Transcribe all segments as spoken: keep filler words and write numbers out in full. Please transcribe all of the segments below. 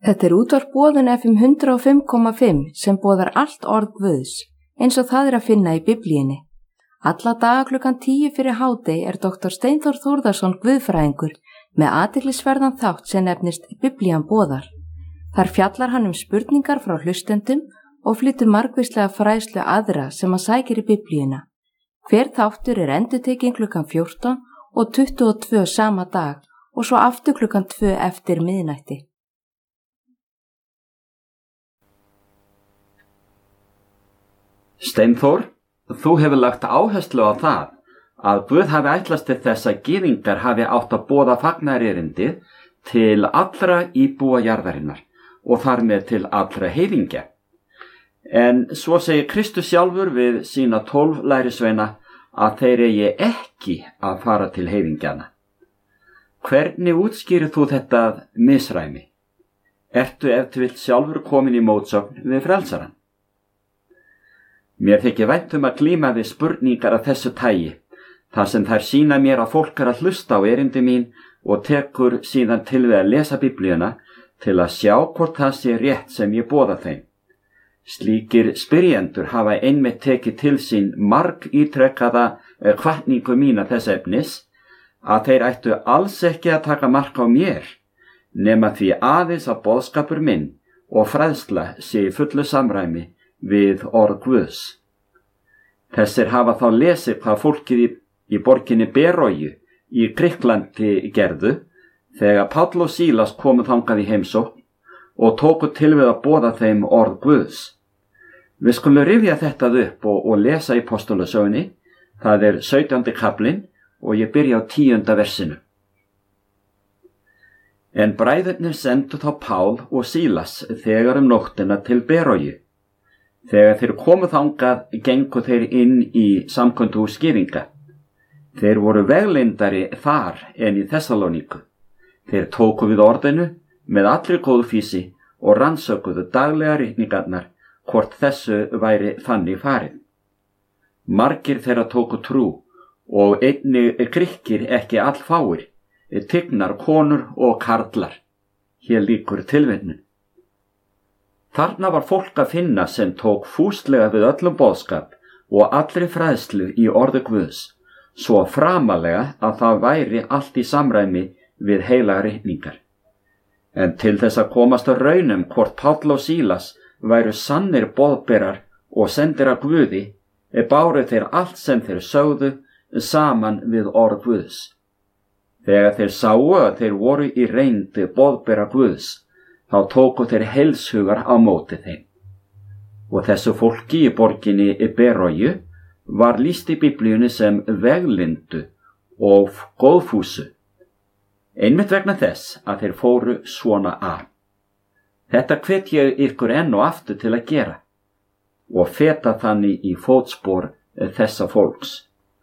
Þetta er útvarp Boðun F M hundrað og fimm komma fimm sem boðar allt orð Guðs, eins og það er að finna í Biblíunni. Alla daga klukkan tíu fyrir hádegi er doktor Steinþór Þórðarson guðfræðingur með athyglisverðan þátt sem nefnist Biblían boðar. Þar fjallar hann um spurningar frá hlustendum og flytur margvíslega fræðslu aðra sem hann sækir í Biblíuna. Hver þáttur er endurtekinn klukkan fjórtán og tuttugu og tvö sama dag og svo aftur klukkan tvö eftir miðnætti. Steinþór, þú hefur lagt áherslu á það að Guð hafi ætlast til þess að gyðingar hafi átt að boða fagnaðarerindið til allra íbúa jarðarinnar og þar með til allra heiðingja. En svo segir Kristus sjálfur við sína tólf lærisveina að þeir eigi ekki að fara til heiðingjana. Hvernig útskýrir þú þetta misræmi? Ertu ef til vill sjálfur komin í mótsögn við frelsarann? Mér þykir vænt um að glíma við spurningar af þessu tagi, þar sem þær sýna mér að fólk er að hlusta á erindi mín og tekur síðan til við að lesa Biblíuna til að sjá hvort það sé rétt sem ég boða þeim. Slíkir spyrjendur hafa einmitt tekið til sín marg ítrekkaða hvatningu mína þess efnis að þeir ættu alls ekki að taka mark á mér, nema því aðeins að boðskapur minn og fræðsla sé í fullu samræmi við orð Guðs. Þessir hafa þá lesið hvað fólkið í, í borginni Beróju í Grikklandi gerðu þegar Páll og Sílas komu þangað í heimsókn og tóku til við að boða þeim orð Guðs. Við skulum rifja þetta upp og, og lesa í Postulasögunni, það er sautjándi kaflinn og ég byrja á tíunda versinu. En bræðurnir sendu þá Pál og Sílas þegar um nóttina til Beróju. Þegar þeir komu þangað, gengu þeir inn í samkvæmdahús gyðinga. Þeir voru veglyndari þar en í Þessaloníku. Þeir tóku við orðinu með allri góðfýsi og rannsökuðu daglega ritningarnar hvort þessu væri þannig farið. Margir þeirra tóku trú og einnig Grikkir ekki allfáir, tignar konur og karlar. Hér lýkur tilvitnun. Þarna var fólk að finna sem tók fúslega við öllum boðskap og allri fræðslu í orði Guðs, svo framalega að það væri allt í samræmi við heilagar ritningar. En til þess að komast að raunum hvort Páll og Sílas væru sannir boðberar og sendir að Guði, báru þeir allt sem þeir sögðu saman við orð Guðs. Þegar þeir sáu að þeir voru í reynd boðbera Guðs, þá tóku þeir heilshugar á móti þeim. Og þessu fólki í borginni Beróju var lýst í Biblíunni sem veglyndu og góðfúsu, einmitt vegna þess að þeir fóru svona að. Þetta hvet ég ykkur enn og aftur til að gera og feta þannig í fótspor þessa fólks.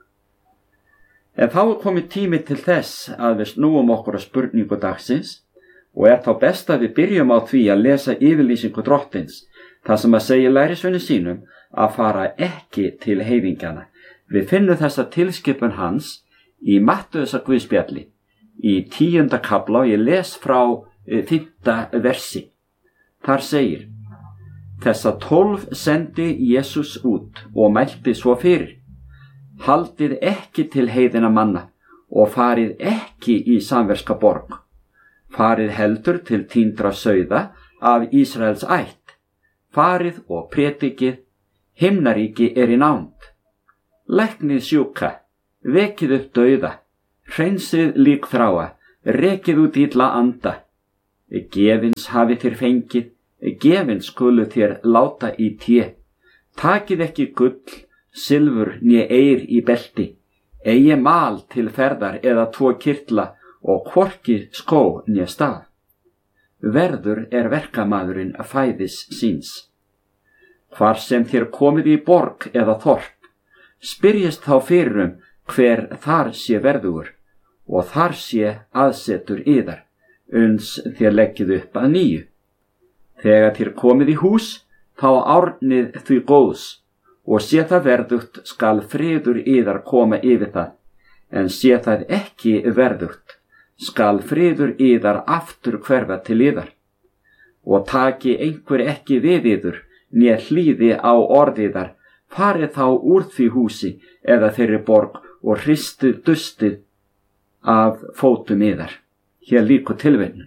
En þá er komið tími til þess að við snúum okkur að spurningu dagsins og er þá best að við byrjum á því að lesa yfirlýsingu drottins, þar sem að segja lærisveinum sínum að fara ekki til heiðingjana. Við finnum þessa tilskipun hans í Mattheusar guðspjalli í tíunda kafla og ég les frá fimmta versi. Þar segir: Þessa tólf sendi Jesús út og mælti svo fyrir: Haldið ekki til heiðinna manna og farið ekki í samverska borg. Farið heldur til týndra sauða af Ísraels ætt. Farið og prédikið, himnaríki er í nánd. Læknið sjúka, vekið upp dauða, hreinsið líkþráa, rekið út illa anda. Gefins hafið þér fengið, gefins skulu þér láta í té. Takið ekki gull, silfur né eyr í belti, eigi mal til ferðar eða tvo kirtla og hvorki skó né staf. Verður er verkamaðurinn fæðis síns. Hvar sem þér komið í borg eða þorp, spyrjist þá fyrir um hver þar sé verðugur, og þar sé aðsetur yðar, uns þér leggið upp að nýju. Þegar þér komið í hús, þá árnið því góðs, og sé það verðugt skal friður yðar koma yfir það, en sé það ekki verðugt, skal friður yðar aftur hverfa til yðar. og taki einhver ekki við yður, né hlýði á orðiðar, farið þá úr því húsi eða þeirri borg og hristið dustið af fótum yðar. Hér líkur tilvitnun.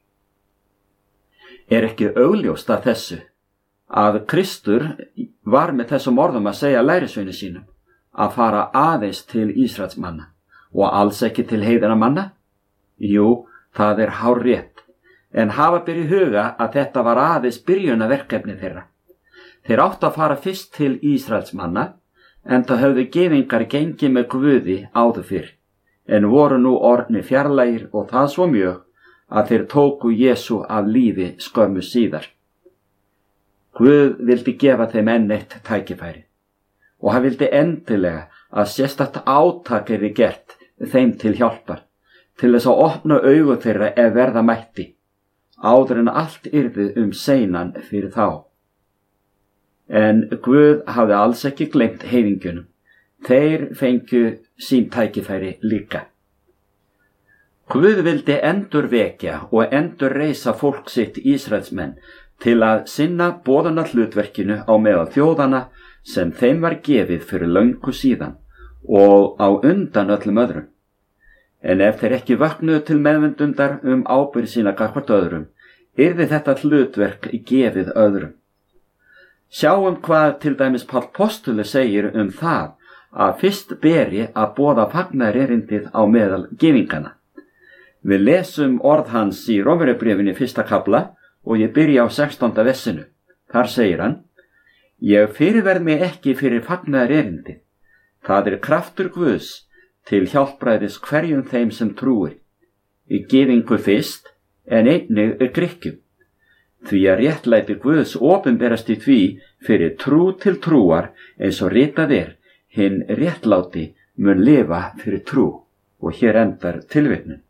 Er ekki augljóst að þessu að Kristur var með þessum orðum að segja lærisveini sínum að fara aðeins til Ísraelsmanna og alls ekki til heiðinna manna? Jú, það er hárrétt, en hafa ber í huga að þetta var aðeins byrjunarverkefni þeirra. Þeir áttu að fara fyrst til Ísraelsmanna, en það höfðu gyðingar gengið með Guði áður fyrr, en voru nú orðnir fjarlægir og það svo mjög að þeir tóku Jesú af lífi skömmu síðar. Guð vildi gefa þeim enn eitt tækifæri og hann vildi endilega að sérstakt átak yrði gert þeim til hjálpar, til þess að opna augu þeirra ef verða mætti, áður en allt yrði um seinan fyrir þá. En Guð hafði alls ekki gleymt heiðingjunum. Þeir fengju sín tækifæri líka. Guð vildi endurvekja og endurreisa fólk sitt Ísraelsmenn til að sinna boðunar hlutverkinu á meðal þjóðana sem þeim var gefið fyrir löngu síðan og á undan öllum öðrum. En ef þeir ekki vöknuðu til meðvindundar um ábyrgð sína gagnvart öðrum, yrði þetta hlutverk gefið öðrum. Sjáum hvað til dæmis Páll postuli segir um það að fyrst beri að boða fagnaðarerindið á meðal gyðingana. Við lesum orð hans í Rómverjabréfinu fyrsta kafla og ég byrja á sextánda versinu. Þar segir hann: Ég fyrirverð mig ekki fyrir fagnaðarerindið. Það er kraftur Guðs til hjálpræðis hverjum þeim sem trúir, í gyðingu fyrst en einnig Grikkjum. Því að réttlæti Guðs opinberast í því fyrir trú til trúar, eins og ritað er, hinn réttláti mun lifa fyrir trú. Og hér endar tilvitnun.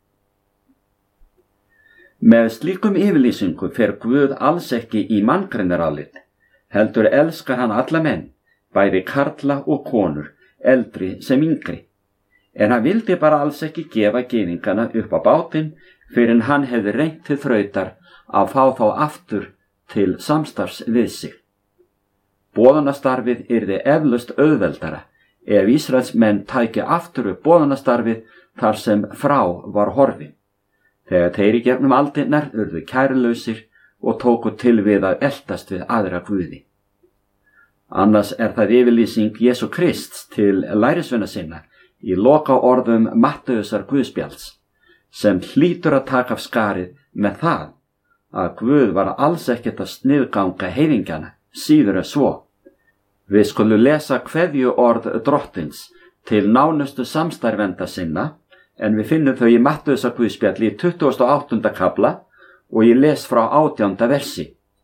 Með slíkum yfirlýsingu fer Guð alls ekki í manngreinarálit, heldur elskar hann alla menn, bæði karla og konur, eldri sem yngri. En hann vildi bara alls ekki gefa gyðingana upp á bátinn fyrir en hann hefði reynt til þrautar að fá þá aftur til samstarfs við sig. Boðunastarfið yrði eflaust auðveldara ef Ísraelsmenn tækju aftur upp boðunastarfið þar sem frá var horfin, þegar þeir í gegnum aldirnar urðu kærulausir og tóku til við að eltast við aðra guði. Annars er það yfirlýsing Jesú Krists til lærisveina sinna í loka orðum Mattheusar Guðspjalls, sem hlýtur að taka af skarið með það að Guð var alls ekkert að sniðganga heiðingjana, síður en svo. Við skulum lesa kveðju orð drottins til nánustu samstarfenda sinna, en við finnum þau í Mattheusar Guðspjalli í tuttugasta og áttunda kafla og ég les frá átjánda versi.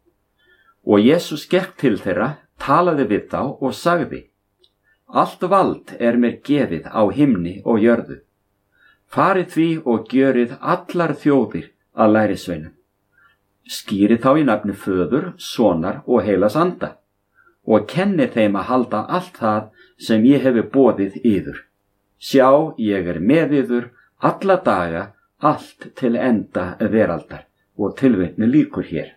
Og Jesús gekk til þeirra, talaði við þá og sagði: Allt vald er mér gefið á himni og jörðu. Farið því og gjörið allar þjóðir að lærisveinum. Skýrið þá í nafni Föður, Sonar og heilags anda og kennið þeim að halda allt það sem ég hefi boðið yður. Sjá, ég er með yður alla daga, allt til enda veraldar. Og tilvitni lýkur hér.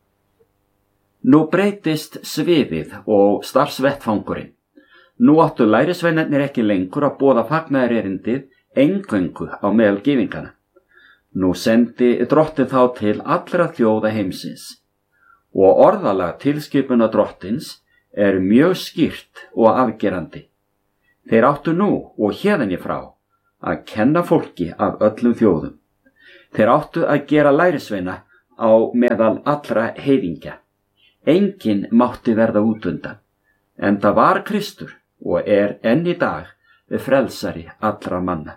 Nú breytist sviðið og starfsvettfangurinn. Nú áttu lærisveinarnir ekki lengur að boða fagnaðarerindið eingöngu á meðal gyðingana. Nú sendi drottinn þá til allra þjóða heimsins og orðalag tilskipuna drottins er mjög skýrt og afgerandi. Þeir áttu nú og héðan í frá að kenna fólki af öllum þjóðum. Þeir áttu að gera lærisveina á meðal allra heiðingja. Enginn mátti verða útundan, en það var Kristur og er enn í dag frelsari allra manna.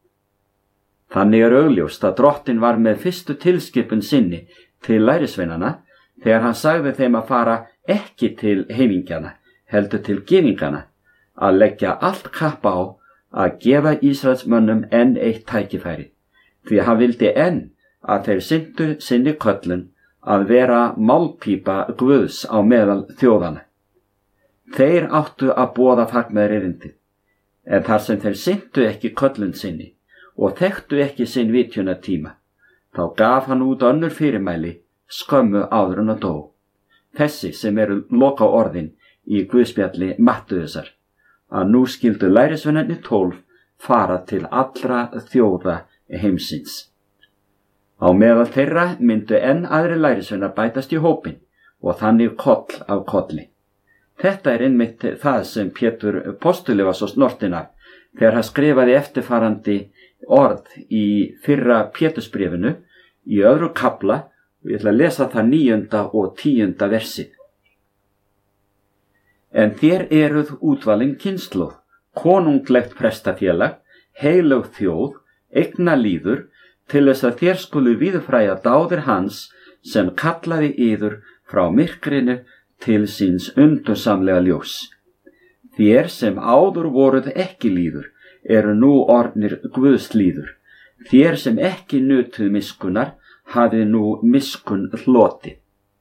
Þannig er augljóst að drottinn var með fyrstu tilskipun sinni til lærisveinana þegar hann sagði þeim að fara ekki til heiðingjana, heldur til gyðingana, að leggja allt kapp á að gefa Ísraelsmönnum enn eitt tækifæri, því hann vildi enn að þeir sinntu sinni köllun að vera málpípa Guðs á meðal þjóðana. Þeir áttu að boða fagnaðarerindið, en þar sem þeir sinntu ekki köllun sinni og þekktu ekki sinn vitjunartíma, þá gaf hann út önnur fyrirmæli skömmu áður en að dó. Þessi sem eru loka orðin í Guðspjalli Mattheusar, að nú skildu lærisveinarnir tólf fara til allra þjóða heimsins. Á meðal þeirra myndu enn aðri lærisveinar bætast í hópinn og þannig koll af kolli. Þetta er einmitt það sem Pétur postuli var svo snortinn af þegar hann skrifaði eftirfarandi orð í fyrra Pétursbréfinu í öðru kafla, og ég ætla að lesa það níunda og tíunda versi. En þér eruð útvalin kynslóð, konunglegt prestafélag, heilög þjóð, eigna líður, til þess að þér skulu víðfræja dáðir hans sem kallaði yður frá myrkrinu til síns undursamlega ljós. Þér sem áður voruð ekki líður, eru nú orðnir Guðs líður. Þér sem ekki nutuð miskunnar, hafið nú miskun hlotið.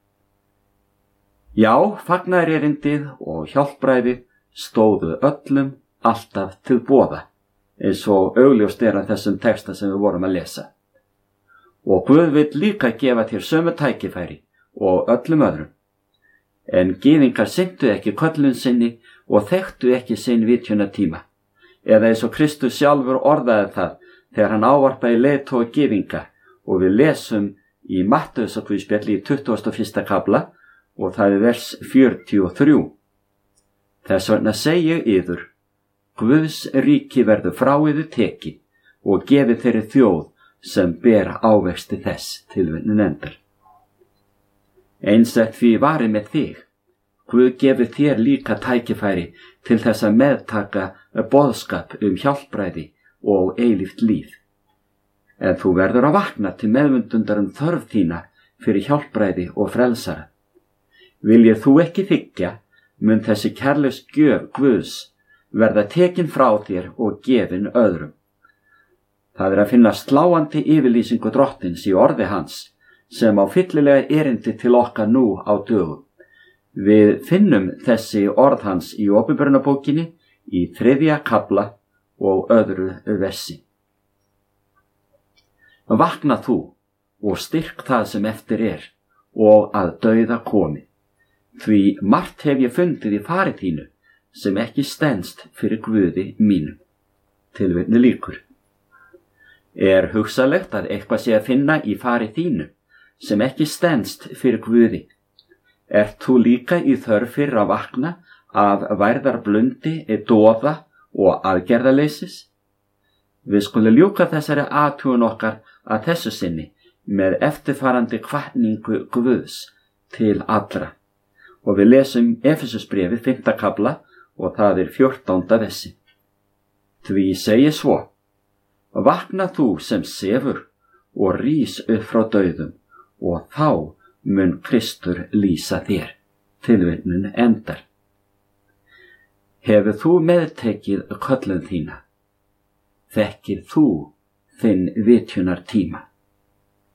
Já, fagnaðarerindið og hjálpræðið stóðu öllum alltaf til boða, eins og augljóst er að þessum texta sem við vorum að lesa. Og Guð vill líka gefa þér sömu tækifæri og öllum öðrum. En gyðingar sinntu ekki köllun sinni og þekktu ekki sinn vitjuna tíma, eða eins og Kristus sjálfur orðaði það þegar hann ávarpaði leiðtoga gyðinga, og við lesum í Mattheusarguðspjalli í tuttugasta og fyrsta kafla og það er vers fjörutíu og þrjú. Þess vegna segi ég yður, Guðs ríki verður frá yður tekið og gefið þeirri þjóð sem ber ávexti þess, tilvitnun endar. Eins er því varið með þig. Guð gefur þér líka tækifæri til þess að meðtaka boðskap um hjálpræði og eilíft líf. En þú verður að vakna til meðvundundar um þörf þína fyrir hjálpræði og frelsara. Viljið þú ekki þiggja, mun þessi kærleiks gjöf Guðs verða tekin frá þér og gefin öðrum. Það er að finna sláandi yfirlýsingu drottins í orði hans, sem á fyllilega erindi til okkar nú á dögum. Við finnum þessi orð hans í Opinberunarbókinni í þriðja kafla og öðru versi. Vakna þú og styrk það sem eftir er og að dauða komi. Því margt hef ég fundið í fari þínu sem ekki stenst fyrir Guði mínum. Tilvitni lýkur. Er hugsalegt að eitthvað sé að finna í fari þínu sem ekki stenst fyrir Guði? Ert þú líka í þörf fyrir að vakna af værðarblundi, doða og aðgerðaleysis? Við skulum ljúka þessari athugun okkar að þessu sinni með eftirfarandi hvatningu Guðs til allra. Og við lesum Efesusbréfið fimmta kafla og það er fjórtánda versi. Því segi svo, vakna þú sem sefur og rís upp frá dauðum og þá mun Kristur lýsa þér. Tilvitnun endar. Hefur þú meðtekið köllun þína? Þekkir þú þinn vitjunar tíma?